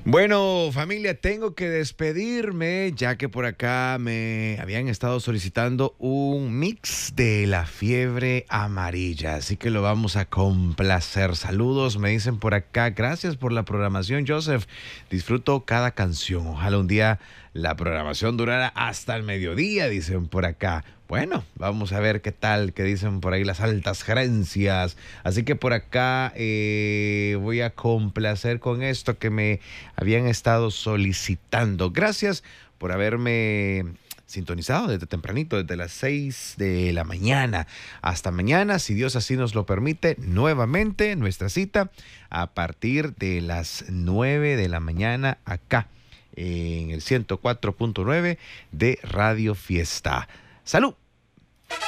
Bueno, familia, tengo que despedirme ya que por acá me habían estado solicitando un mix de La Fiebre Amarilla, así que lo vamos a complacer. Saludos, me dicen por acá. Gracias por la programación, Joseph. Disfruto cada canción. Ojalá un día la programación durara hasta el mediodía, dicen por acá. Bueno, vamos a ver qué tal, qué dicen por ahí las altas gerencias. Así que por acá voy a complacer con esto que me habían estado solicitando. Gracias por haberme sintonizado desde tempranito, desde las 6 de la mañana. Hasta mañana, si Dios así nos lo permite, nuevamente nuestra cita a partir de las 9 de la mañana acá en el 104.9 de Radio Fiesta. ¡Salud!